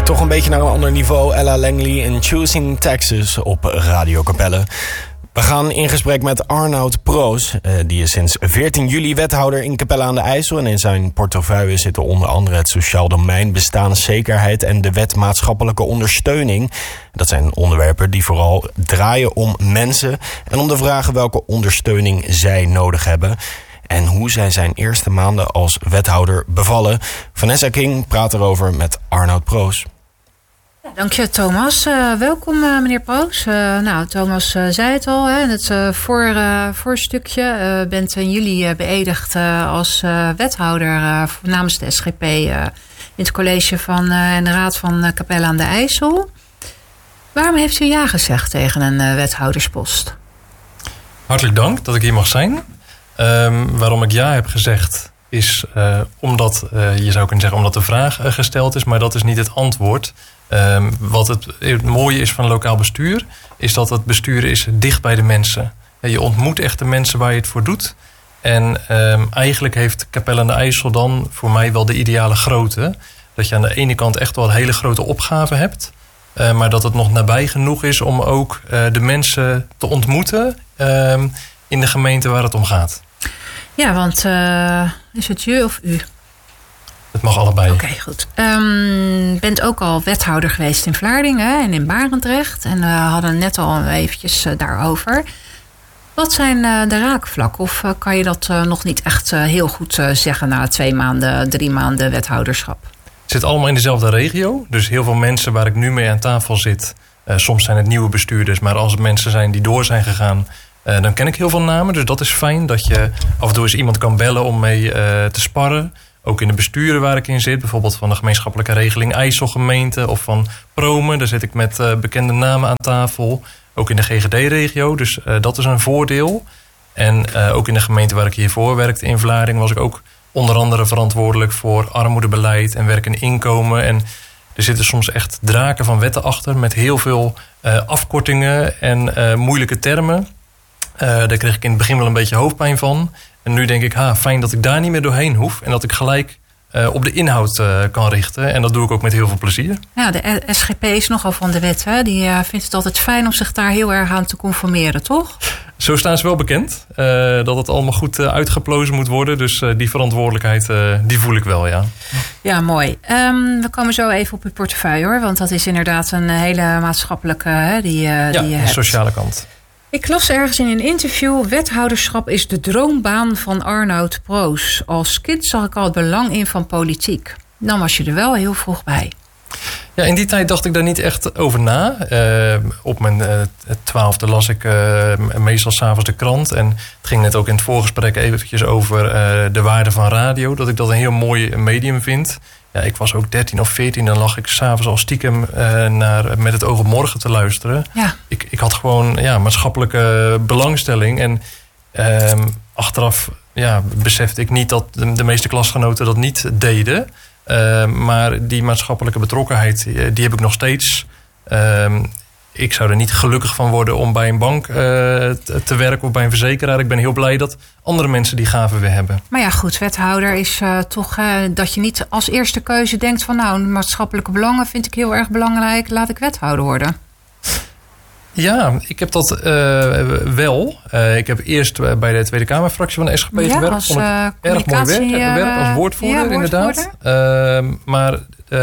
Toch een beetje naar een ander niveau. Ella Langley en Choosing Texas op Radio Capelle. We gaan in gesprek met Arnoud Proos. Die is sinds 14 juli wethouder in Capelle aan de IJssel. En in zijn portefeuille zitten onder andere het sociaal domein, bestaanszekerheid en de wet maatschappelijke ondersteuning. Dat zijn onderwerpen die vooral draaien om mensen en om de vragen welke ondersteuning zij nodig hebben. En hoe zij zijn eerste maanden als wethouder bevallen. Vanessa King praat erover met Arnoud Proos. Ja, dank je, Thomas. Welkom, meneer Proos. Thomas zei het al, in het voorstukje. Bent in juli beëdigd als wethouder namens de SGP in het college en de raad van Capelle aan de IJssel. Waarom heeft u ja gezegd tegen een wethouderspost? Hartelijk dank dat ik hier mag zijn. Waarom ik ja heb gezegd is omdat, je zou kunnen zeggen, omdat de vraag gesteld is, maar dat is niet het antwoord. Wat het mooie is van lokaal bestuur, is dat het bestuur is dicht bij de mensen. Je ontmoet echt de mensen waar je het voor doet. En eigenlijk heeft Capelle aan de IJssel dan voor mij wel de ideale grootte. Dat je aan de ene kant echt wel een hele grote opgave hebt. Maar dat het nog nabij genoeg is om ook de mensen te ontmoeten in de gemeente waar het om gaat. Ja, want is het je of u? Het mag allebei. Oké, goed. Bent ook al wethouder geweest in Vlaardingen en in Barendrecht. En we hadden net al eventjes daarover. Wat zijn de raakvlakken? Of kan je dat nog niet echt heel goed zeggen na 2 maanden, 3 maanden wethouderschap? Het zit allemaal in dezelfde regio. Dus heel veel mensen waar ik nu mee aan tafel zit. Soms zijn het nieuwe bestuurders. Maar als het mensen zijn die door zijn gegaan, dan ken ik heel veel namen. Dus dat is fijn dat je af en toe eens iemand kan bellen om mee te sparren. Ook in de besturen waar ik in zit. Bijvoorbeeld van de gemeenschappelijke regeling IJsselgemeente of van Promen. Daar zit ik met bekende namen aan tafel. Ook in de GGD-regio. Dus dat is een voordeel. En ook in de gemeente waar ik hiervoor werkte in Vlaardingen was ik ook onder andere verantwoordelijk voor armoedebeleid en werk en inkomen. En er zitten soms echt draken van wetten achter met heel veel afkortingen en moeilijke termen. Daar kreeg ik in het begin wel een beetje hoofdpijn van. En nu denk ik, fijn dat ik daar niet meer doorheen hoef. En dat ik gelijk op de inhoud kan richten. En dat doe ik ook met heel veel plezier. Ja, de SGP is nogal van de wet. Hè? Die vindt het altijd fijn om zich daar heel erg aan te conformeren, toch? Zo staan ze wel bekend. Dat het allemaal goed uitgeplozen moet worden. Dus die verantwoordelijkheid, die voel ik wel, ja. Ja, mooi. We komen zo even op uw portefeuille, hoor. Want dat is inderdaad een hele maatschappelijke die je hebt. Ja, de sociale kant. Ik las ergens in een interview: wethouderschap is de droombaan van Arnoud Proos. Als kind zag ik al het belang in van politiek. Dan was je er wel heel vroeg bij. Ja, in die tijd dacht ik daar niet echt over na. Op mijn 12e las ik meestal 's avonds de krant. En het ging net ook in het voorgesprek eventjes over de waarde van radio. Dat ik dat een heel mooi medium vind. Ja, ik was ook 13 of 14, dan lag ik 's avonds al stiekem naar Met het oog op morgen te luisteren. Ja. Ik had gewoon maatschappelijke belangstelling. En achteraf besefte ik niet dat de meeste klasgenoten dat niet deden. Maar die maatschappelijke betrokkenheid, die heb ik nog steeds. Ik zou er niet gelukkig van worden om bij een bank te werken of bij een verzekeraar. Ik ben heel blij dat andere mensen die gaven weer hebben. Maar ja, goed, wethouder is toch dat je niet als eerste keuze denkt van maatschappelijke belangen vind ik heel erg belangrijk. Laat ik wethouder worden. Ja, ik heb dat wel. Ik heb eerst bij de Tweede Kamerfractie van de SGP gewerkt. Als vond ik erg mooi werk als woordvoerder, inderdaad. Maar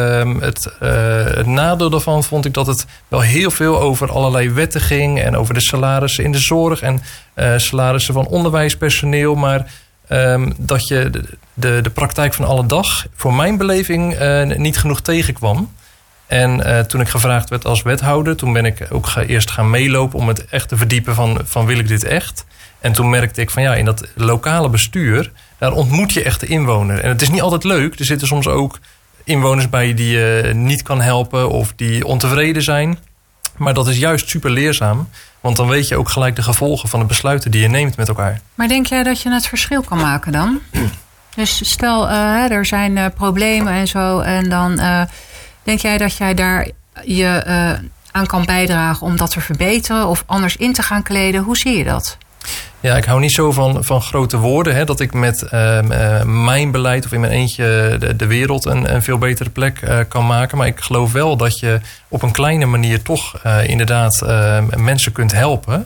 het nadeel daarvan vond ik dat het wel heel veel over allerlei wetten ging. En over de salarissen in de zorg en salarissen van onderwijspersoneel. Maar dat je de praktijk van alle dag voor mijn beleving niet genoeg tegenkwam. En toen ik gevraagd werd als wethouder, toen ben ik ook eerst gaan meelopen om het echt te verdiepen van wil ik dit echt? En toen merkte ik van in dat lokale bestuur, daar ontmoet je echt de inwoner. En het is niet altijd leuk. Er zitten soms ook inwoners bij die je niet kan helpen of die ontevreden zijn. Maar dat is juist super leerzaam. Want dan weet je ook gelijk de gevolgen van de besluiten die je neemt met elkaar. Maar denk jij dat je het verschil kan maken dan? Dus stel, er zijn problemen en zo. En dan denk jij dat jij daar je aan kan bijdragen om dat te verbeteren of anders in te gaan kleden? Hoe zie je dat? Ja, ik hou niet zo van grote woorden. Hè, dat ik met mijn beleid of in mijn eentje de wereld een veel betere plek kan maken. Maar ik geloof wel dat je op een kleine manier toch inderdaad mensen kunt helpen.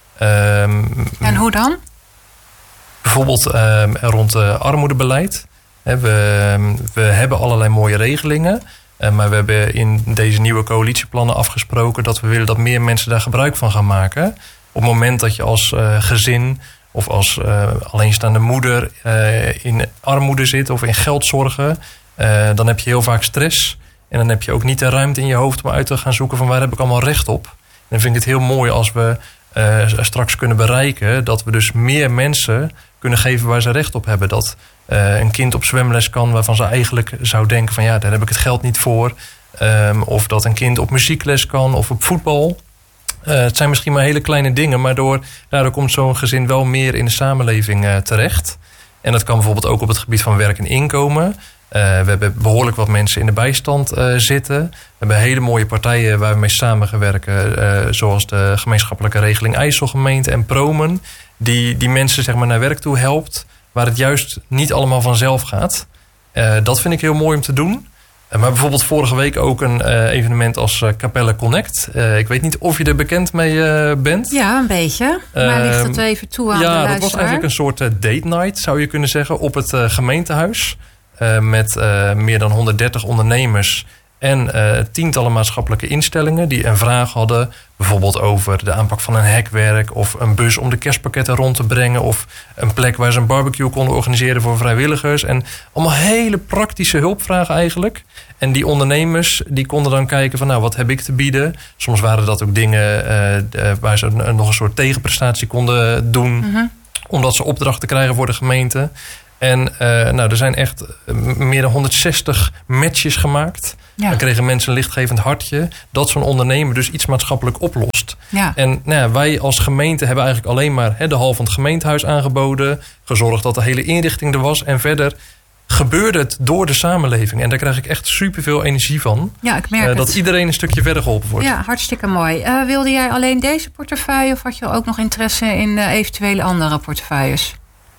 En hoe dan? Bijvoorbeeld rond armoedebeleid. We hebben allerlei mooie regelingen. Maar we hebben in deze nieuwe coalitieplannen afgesproken dat we willen dat meer mensen daar gebruik van gaan maken. Op het moment dat je als gezin of als alleenstaande moeder in armoede zit of in geldzorgen, dan heb je heel vaak stress. En dan heb je ook niet de ruimte in je hoofd om uit te gaan zoeken van waar heb ik allemaal recht op. En dan vind ik het heel mooi als we straks kunnen bereiken dat we dus meer mensen kunnen geven waar ze recht op hebben. Dat een kind op zwemles kan waarvan ze eigenlijk zou denken van ja, daar heb ik het geld niet voor. Of dat een kind op muziekles kan of op voetbal. Het zijn misschien maar hele kleine dingen, maar daardoor komt zo'n gezin wel meer in de samenleving terecht. En dat kan bijvoorbeeld ook op het gebied van werk en inkomen. We hebben behoorlijk wat mensen in de bijstand zitten. We hebben hele mooie partijen waar we mee samen gaan werken. Zoals de gemeenschappelijke regeling IJsselgemeente en Promen. Die mensen zeg maar naar werk toe helpt. Waar het juist niet allemaal vanzelf gaat. Dat vind ik heel mooi om te doen. Maar bijvoorbeeld vorige week ook een evenement als Capelle Connect. Ik weet niet of je er bekend mee bent. Ja, een beetje. Maar ligt het even toe aan de luisteraar? Ja, dat was eigenlijk een soort date night, zou je kunnen zeggen, op het gemeentehuis. Met meer dan 130 ondernemers en tientallen maatschappelijke instellingen die een vraag hadden. Bijvoorbeeld over de aanpak van een hekwerk of een bus om de kerstpakketten rond te brengen. Of een plek waar ze een barbecue konden organiseren voor vrijwilligers. En allemaal hele praktische hulpvragen eigenlijk. En die ondernemers die konden dan kijken van nou, wat heb ik te bieden? Soms waren dat ook dingen waar ze nog een soort tegenprestatie konden doen. Mm-hmm. Omdat ze opdrachten krijgen voor de gemeente. En er zijn echt meer dan 160 matches gemaakt. Ja. Dan kregen mensen een lichtgevend hartje dat zo'n ondernemer dus iets maatschappelijk oplost. Ja. En wij als gemeente hebben eigenlijk alleen maar de hal van het gemeentehuis aangeboden. Gezorgd dat de hele inrichting er was. En verder gebeurde het door de samenleving. En daar krijg ik echt superveel energie van. Ja, ik merk dat iedereen een stukje verder geholpen wordt. Ja, hartstikke mooi. Wilde jij alleen deze portefeuille of had je ook nog interesse in eventuele andere portefeuilles?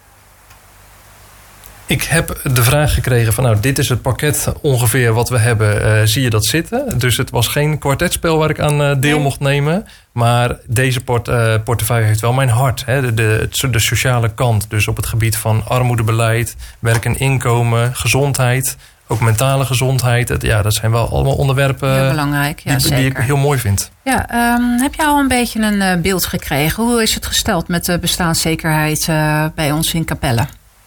Ik heb de vraag gekregen van nou, dit is het pakket ongeveer wat we hebben. Zie je dat zitten? Dus het was geen kwartetspel waar ik aan deel mocht nemen. Maar deze portefeuille heeft wel mijn hart. Hè? De sociale kant. Dus op het gebied van armoedebeleid, werk en inkomen, gezondheid. Ook mentale gezondheid. Dat zijn wel allemaal onderwerpen heel belangrijk, die ik heel mooi vind. Ja, heb je al een beetje een beeld gekregen? Hoe is het gesteld met de bestaanszekerheid bij ons in Capelle?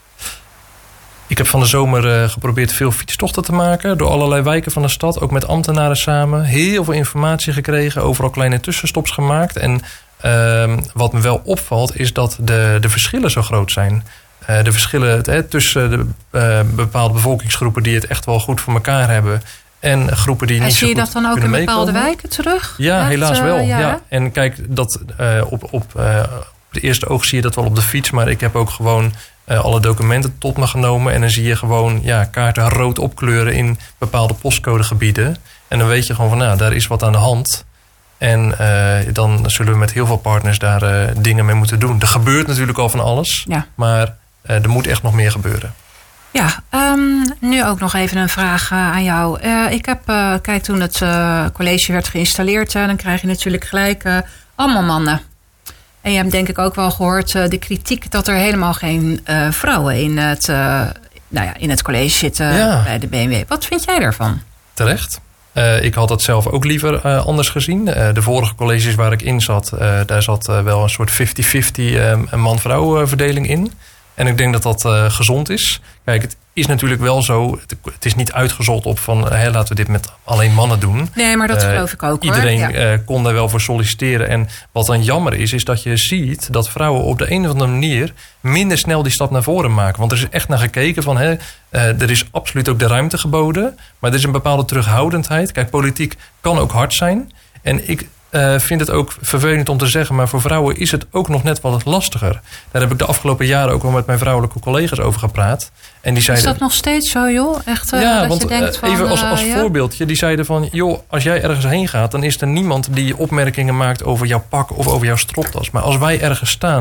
Ik heb van de zomer geprobeerd veel fietstochten te maken door allerlei wijken van de stad. Ook met ambtenaren samen. Heel veel informatie gekregen. Overal kleine tussenstops gemaakt. En wat me wel opvalt is dat de verschillen zo groot zijn. De verschillen tussen de bepaalde bevolkingsgroepen die het echt wel goed voor elkaar hebben. En groepen die niet zo goed kunnen meekomen. Zie je dat dan ook in bepaalde wijken terug? Ja, helaas wel. Ja. En kijk, dat op de eerste oog zie je dat wel op de fiets. Maar ik heb ook gewoon alle documenten tot me genomen. En dan zie je gewoon kaarten rood opkleuren in bepaalde postcodegebieden. En dan weet je gewoon van nou, daar is wat aan de hand. En dan zullen we met heel veel partners daar dingen mee moeten doen. Er gebeurt natuurlijk al van alles. Ja. Maar er moet echt nog meer gebeuren. Ja, nu ook nog even een vraag aan jou. Ik heb, kijk, toen het college werd geïnstalleerd, dan krijg je natuurlijk gelijk allemaal mannen. En je hebt denk ik ook wel gehoord de kritiek dat er helemaal geen vrouwen in het college zitten bij de BMW. Wat vind jij daarvan? Terecht. Ik had het zelf ook liever anders gezien. De vorige colleges waar ik in zat, daar zat wel een soort 50-50 man-vrouw verdeling in. En ik denk dat dat gezond is. Kijk, het is natuurlijk wel zo. Het is niet uitgezocht op van laten we dit met alleen mannen doen. Nee, maar dat geloof ik ook. Iedereen kon daar wel voor solliciteren. En wat dan jammer is dat je ziet dat vrouwen op de een of andere manier minder snel die stap naar voren maken. Want er is echt naar gekeken van er is absoluut ook de ruimte geboden. Maar er is een bepaalde terughoudendheid. Kijk, politiek kan ook hard zijn. En ik vind het ook vervelend om te zeggen, maar voor vrouwen is het ook nog net wat lastiger. Daar heb ik de afgelopen jaren ook wel met mijn vrouwelijke collega's over gepraat. En die zeiden, is dat nog steeds zo, joh? Echt, ja, dat want je denkt van, even als voorbeeldje, die zeiden van, joh, als jij ergens heen gaat, dan is er niemand die opmerkingen maakt over jouw pak of over jouw stropdas. Maar als wij ergens staan,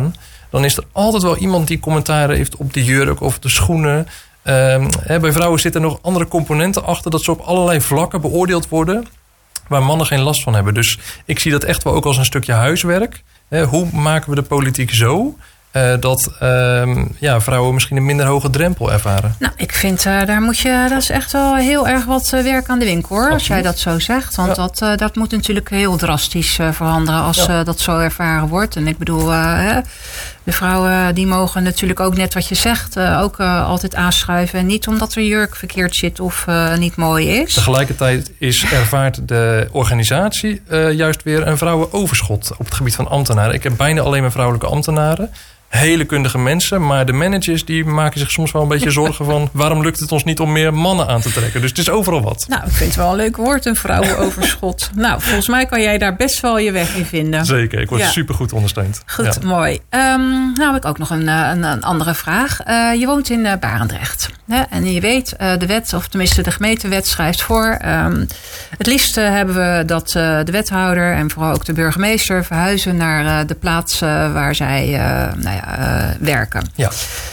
dan is er altijd wel iemand die commentaar heeft op de jurk of de schoenen. Bij vrouwen zitten nog andere componenten achter, dat ze op allerlei vlakken beoordeeld worden waar mannen geen last van hebben. Dus ik zie dat echt wel ook als een stukje huiswerk. Hoe maken we de politiek zo dat vrouwen misschien een minder hoge drempel ervaren? Nou, ik vind, dat is echt wel heel erg wat werk aan de winkel, hoor. Als jij dat zo zegt. Want dat moet natuurlijk heel drastisch veranderen als dat zo ervaren wordt. En ik bedoel, de vrouwen die mogen natuurlijk ook net wat je zegt ook altijd aanschuiven. En niet omdat er jurk verkeerd zit of niet mooi is. Tegelijkertijd ervaart de organisatie juist weer een vrouwenoverschot op het gebied van ambtenaren. Ik heb bijna alleen maar vrouwelijke ambtenaren. Hele kundige mensen, maar de managers die maken zich soms wel een beetje zorgen van waarom lukt het ons niet om meer mannen aan te trekken. Dus het is overal wat. Nou, ik vind het wel een leuk woord, een vrouwenoverschot. Nou, volgens mij kan jij daar best wel je weg in vinden. Zeker, ik word supergoed ondersteund. Goed, mooi. Nou heb ik ook nog een andere vraag. Je woont in Barendrecht. Hè? En je weet, de wet, of tenminste de gemeentewet schrijft voor. Het liefst hebben we dat de wethouder en vooral ook de burgemeester verhuizen naar de plaats waar zij werken. Ja.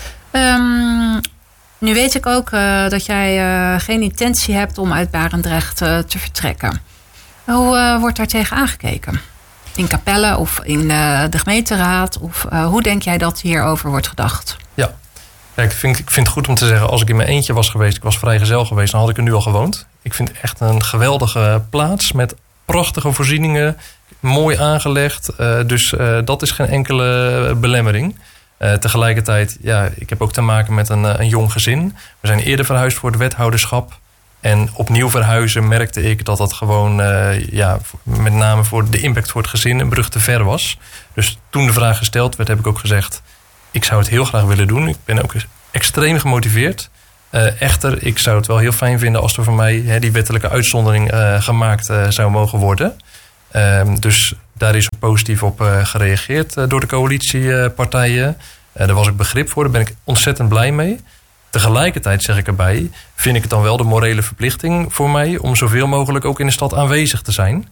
Nu weet ik ook dat jij geen intentie hebt om uit Barendrecht te vertrekken. Hoe wordt daar tegen aangekeken? In Capelle of in de gemeenteraad? Of hoe denk jij dat hierover wordt gedacht? Ja, ik vind het goed om te zeggen, als ik in mijn eentje was geweest, ik was vrijgezel geweest, dan had ik er nu al gewoond. Ik vind het echt een geweldige plaats met prachtige voorzieningen, mooi aangelegd. Dus dat is geen enkele belemmering. Tegelijkertijd, ik heb ook te maken met een jong gezin. We zijn eerder verhuisd voor het wethouderschap. En opnieuw verhuizen merkte ik dat dat gewoon, met name voor de impact voor het gezin, een brug te ver was. Dus toen de vraag gesteld werd, heb ik ook gezegd, ik zou het heel graag willen doen. Ik ben ook extreem gemotiveerd. Echter, ik zou het wel heel fijn vinden als er voor mij die wettelijke uitzondering gemaakt zou mogen worden. Dus daar is ook positief op gereageerd door de coalitiepartijen. Daar was ik begrip voor, daar ben ik ontzettend blij mee. Tegelijkertijd, zeg ik erbij, vind ik het dan wel de morele verplichting voor mij om zoveel mogelijk ook in de stad aanwezig te zijn.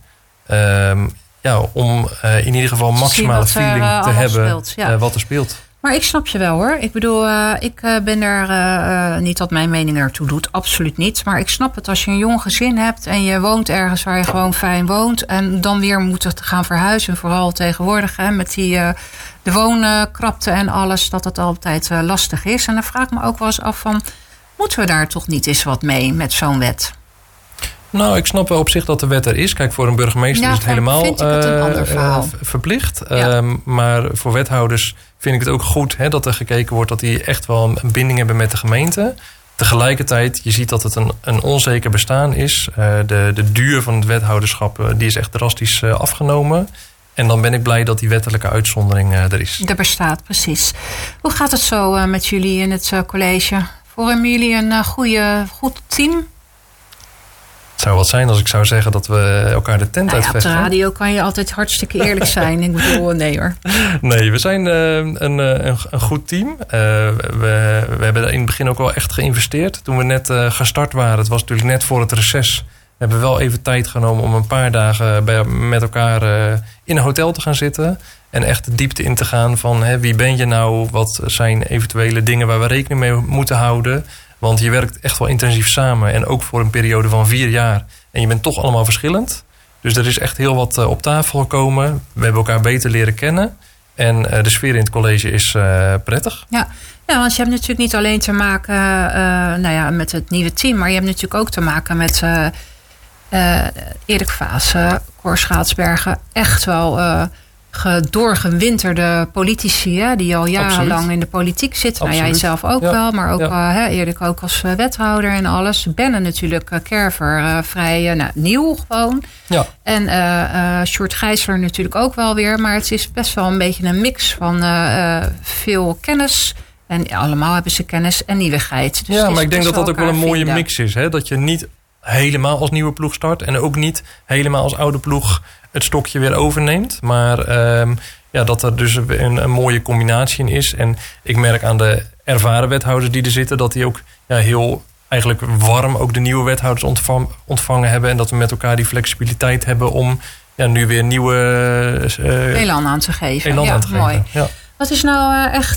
Om in ieder geval maximale feeling te hebben wat er speelt. Maar ik snap je wel, hoor. Ik bedoel, ik ben er niet dat mijn mening ertoe doet. Absoluut niet. Maar ik snap het als je een jong gezin hebt en je woont ergens waar je gewoon fijn woont en dan weer moet gaan verhuizen. Vooral tegenwoordig met de woonkrapte en alles, dat het altijd lastig is. En dan vraag ik me ook wel eens af van, moeten we daar toch niet eens wat mee met zo'n wet? Nou, ik snap wel op zich dat de wet er is. Kijk, voor een burgemeester is het helemaal verplicht. Ja. Maar voor wethouders vind ik het ook goed dat er gekeken wordt dat die echt wel een binding hebben met de gemeente. Tegelijkertijd, je ziet dat het een onzeker bestaan is. De duur van het wethouderschap die is echt drastisch afgenomen. En dan ben ik blij dat die wettelijke uitzondering er is. Er bestaat, precies. Hoe gaat het zo met jullie in het college? Vormen jullie een goed team? Het zou wat zijn als ik zou zeggen dat we elkaar de tent uitvechten. Op de radio kan je altijd hartstikke eerlijk zijn. Ik bedoel, nee hoor. Nee, we zijn een goed team. We hebben in het begin ook wel echt geïnvesteerd. Toen we net gestart waren, het was natuurlijk net voor het reces. We hebben wel even tijd genomen om een paar dagen met elkaar in een hotel te gaan zitten. En echt de diepte in te gaan van wie ben je nou? Wat zijn eventuele dingen waar we rekening mee moeten houden? Want je werkt echt wel intensief samen. En ook voor een periode van 4 jaar. En je bent toch allemaal verschillend. Dus er is echt heel wat op tafel gekomen. We hebben elkaar beter leren kennen. En de sfeer in het college is prettig. Ja, want je hebt natuurlijk niet alleen te maken met het nieuwe team. Maar je hebt natuurlijk ook te maken met Erik Vaassen, Cor Schaatsbergen. Echt wel doorgewinterde politici die al jarenlang in de politiek zitten. Nou, jij zelf ook wel, maar ook Erik ook als wethouder en alles. Benne natuurlijk, Kerver, vrij nieuw gewoon. Ja. En Sjoerd Gijsler natuurlijk ook wel weer. Maar het is best wel een beetje een mix van veel kennis. En allemaal hebben ze kennis en nieuwigheid. Dus maar ik denk dat dat ook wel een mooie mix is. Dat je niet helemaal als nieuwe ploeg start en ook niet helemaal als oude ploeg het stokje weer overneemt. Maar dat er dus een mooie combinatie in is. En ik merk aan de ervaren wethouders die er zitten, dat die ook heel eigenlijk warm ook de nieuwe wethouders ontvangen hebben. En dat we met elkaar die flexibiliteit hebben om nu weer nieuwe elan aan te geven. Mooi. Ja. Wat is nou echt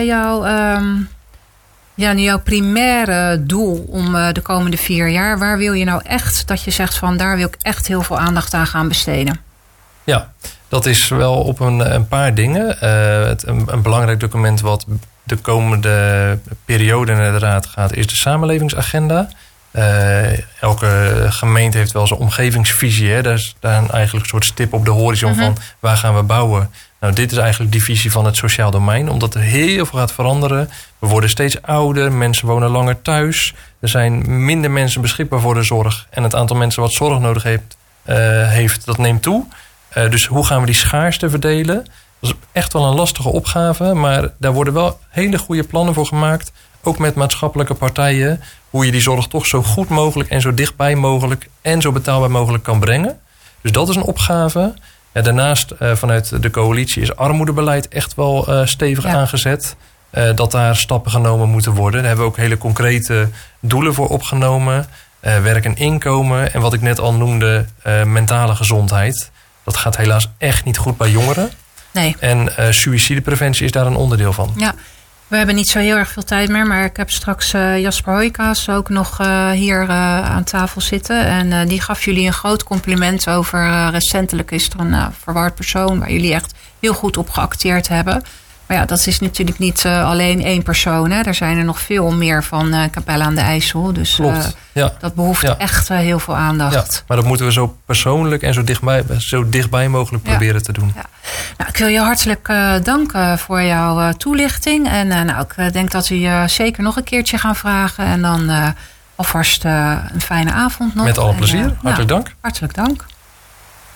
jouw primaire doel om de komende 4 jaar? Waar wil je nou echt dat je zegt van daar wil ik echt heel veel aandacht aan gaan besteden? Ja, dat is wel op een paar dingen. Een belangrijk document wat de komende periode naar de Raad gaat, is de samenlevingsagenda. Elke gemeente heeft wel zijn omgevingsvisie. Hè? Daar is daar eigenlijk een soort stip op de horizon van waar gaan we bouwen. Nou, dit is eigenlijk die visie van het sociaal domein. Omdat er heel veel gaat veranderen. We worden steeds ouder, mensen wonen langer thuis. Er zijn minder mensen beschikbaar voor de zorg. En het aantal mensen wat zorg nodig heeft, dat neemt toe. Dus hoe gaan we die schaarste verdelen? Dat is echt wel een lastige opgave. Maar daar worden wel hele goede plannen voor gemaakt. Ook met maatschappelijke partijen. Hoe je die zorg toch zo goed mogelijk en zo dichtbij mogelijk en zo betaalbaar mogelijk kan brengen. Dus dat is een opgave. Ja, daarnaast vanuit de coalitie is armoedebeleid echt wel stevig aangezet. Dat daar stappen genomen moeten worden. Daar hebben we ook hele concrete doelen voor opgenomen. Werk en inkomen. En wat ik net al noemde, mentale gezondheid. Dat gaat helaas echt niet goed bij jongeren. Nee. En suïcidepreventie is daar een onderdeel van. Ja. We hebben niet zo heel erg veel tijd meer, maar ik heb straks Jasper Hoijkaas ook nog hier aan tafel zitten. En die gaf jullie een groot compliment over. Recentelijk is er een verward persoon waar jullie echt heel goed op geacteerd hebben. Maar ja, dat is natuurlijk niet alleen 1 persoon. Hè. Er zijn er nog veel meer van Capelle aan de IJssel. Dus dat behoeft echt heel veel aandacht. Ja, maar dat moeten we zo persoonlijk en zo dichtbij mogelijk proberen te doen. Ja. Nou, ik wil je hartelijk danken voor jouw toelichting. En ik denk dat we je zeker nog een keertje gaan vragen. En dan alvast een fijne avond nog. Met alle plezier. Hartelijk dank. Hartelijk dank.